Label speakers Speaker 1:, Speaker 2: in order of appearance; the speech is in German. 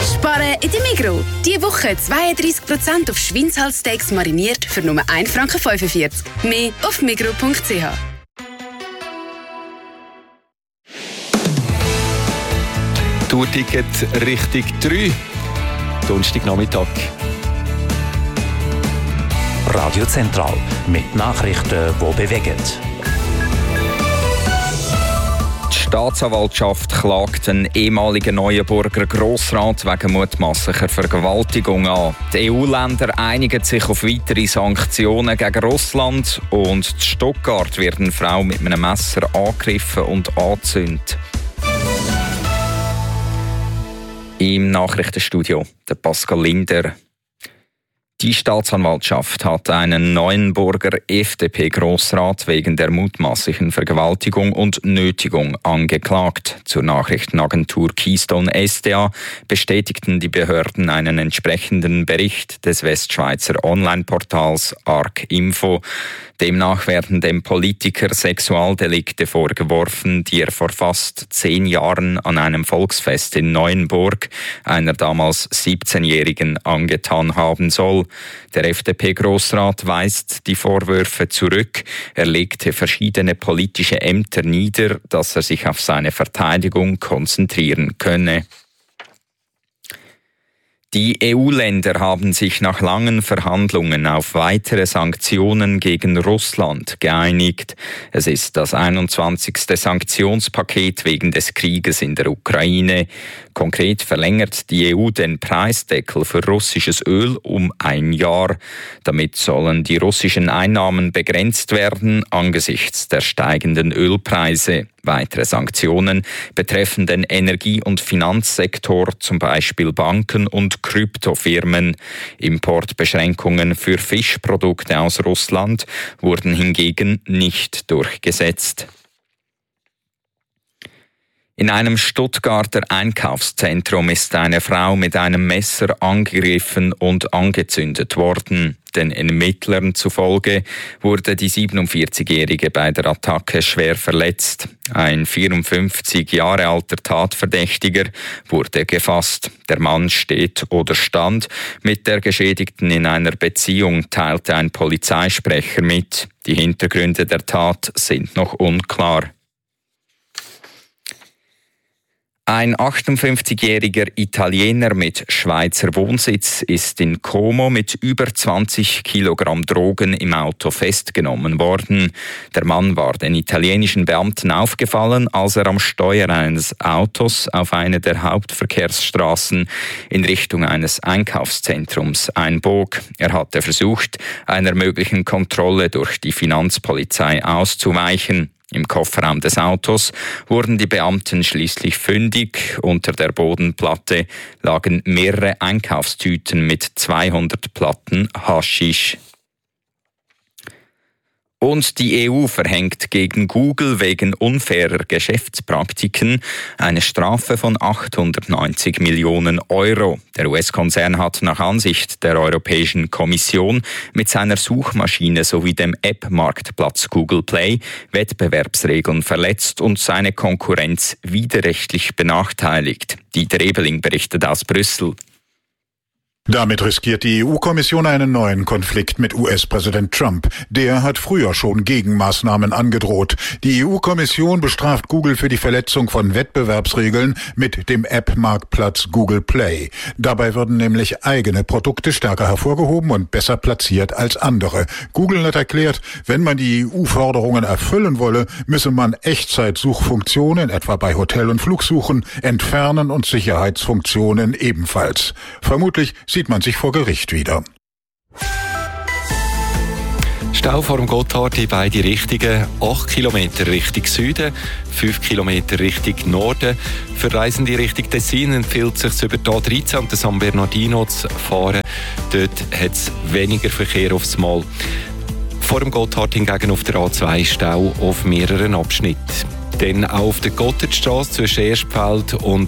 Speaker 1: Sparen in der Migros. Diese Woche 32% auf Schweinshalssteaks mariniert für nur 1,45 Franken. Mehr auf migros.ch.
Speaker 2: Tourticket Richtung 3. Donnerstagnachmittag.
Speaker 3: Radio Zentral mit Nachrichten, die bewegen.
Speaker 4: Die Staatsanwaltschaft klagt einen ehemaligen Neuenburger Grossrat wegen mutmaßlicher Vergewaltigung an. Die EU-Länder einigen sich auf weitere Sanktionen gegen Russland und in Stuttgart wird eine Frau mit einem Messer angegriffen und angezündet. Im Nachrichtenstudio der Pascal Linder. Die Staatsanwaltschaft hat einen Neuenburger FDP-Grossrat wegen der mutmaßlichen Vergewaltigung und Nötigung angeklagt. Zur Nachrichtenagentur Keystone SDA bestätigten die Behörden einen entsprechenden Bericht des Westschweizer Online-Portals ARC-Info. Demnach werden dem Politiker Sexualdelikte vorgeworfen, die er vor fast 10 Jahren an einem Volksfest in Neuenburg einer damals 17-Jährigen angetan haben soll. Der FDP-Grossrat weist die Vorwürfe zurück. Er legte verschiedene politische Ämter nieder, dass er sich auf seine Verteidigung konzentrieren könne. Die EU-Länder haben sich nach langen Verhandlungen auf weitere Sanktionen gegen Russland geeinigt. Es ist das 21. Sanktionspaket wegen des Krieges in der Ukraine. Konkret verlängert die EU den Preisdeckel für russisches Öl um 1 Jahr. Damit sollen die russischen Einnahmen begrenzt werden angesichts der steigenden Ölpreise. Weitere Sanktionen betreffen den Energie- und Finanzsektor, zum Beispiel Banken und Kryptofirmen. Importbeschränkungen für Fischprodukte aus Russland wurden hingegen nicht durchgesetzt. In einem Stuttgarter Einkaufszentrum ist eine Frau mit einem Messer angegriffen und angezündet worden. Den Ermittlern zufolge wurde die 47-Jährige bei der Attacke schwer verletzt. Ein 54 Jahre alter Tatverdächtiger wurde gefasst. Der Mann steht oder stand mit der Geschädigten in einer Beziehung, teilte ein Polizeisprecher mit. Die Hintergründe der Tat sind noch unklar. Ein 58-jähriger Italiener mit Schweizer Wohnsitz ist in Como mit über 20 Kilogramm Drogen im Auto festgenommen worden. Der Mann war den italienischen Beamten aufgefallen, als er am Steuer eines Autos auf eine der Hauptverkehrsstraßen in Richtung eines Einkaufszentrums einbog. Er hatte versucht, einer möglichen Kontrolle durch die Finanzpolizei auszuweichen. Im Kofferraum des Autos wurden die Beamten schließlich fündig. Unter der Bodenplatte lagen mehrere Einkaufstüten mit 200 Platten Haschisch. Und die EU verhängt gegen Google wegen unfairer Geschäftspraktiken eine Strafe von 890 Millionen Euro. Der US-Konzern hat nach Ansicht der Europäischen Kommission mit seiner Suchmaschine sowie dem App-Marktplatz Google Play Wettbewerbsregeln verletzt und seine Konkurrenz widerrechtlich benachteiligt. Dieter Ebeling berichtet aus Brüssel.
Speaker 5: Damit riskiert die EU-Kommission einen neuen Konflikt mit US-Präsident Trump. Der hat früher schon Gegenmaßnahmen angedroht. Die EU-Kommission bestraft Google für die Verletzung von Wettbewerbsregeln mit dem App-Marktplatz Google Play. Dabei würden nämlich eigene Produkte stärker hervorgehoben und besser platziert als andere. Google hat erklärt, wenn man die EU-Forderungen erfüllen wolle, müsse man Echtzeitsuchfunktionen, etwa bei Hotel- und Flugsuchen, entfernen und Sicherheitsfunktionen ebenfalls. Vermutlich sieht man sich vor Gericht wieder.
Speaker 2: Stau vor dem Gotthard in beide Richtungen. 8 Kilometer Richtung Süden, 5 Kilometer Richtung Norden. Für Reisende Richtung Tessin empfiehlt es sich über die A13 und den San Bernardino zu fahren. Dort hat es weniger Verkehr aufs Mal. Vor dem Gotthard hingegen auf der A2 Stau auf mehreren Abschnitten. Dann auch auf der Gotthardstrasse zwischen Erstfeld und